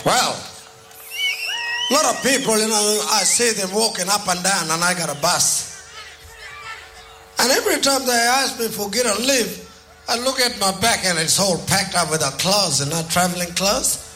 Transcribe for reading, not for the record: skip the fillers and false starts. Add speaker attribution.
Speaker 1: Well, a lot of people, I see them walking up and down, and I got a bus. And every time they ask me for get a lift, I look at my back and it's all packed up with our clothes, traveling clothes.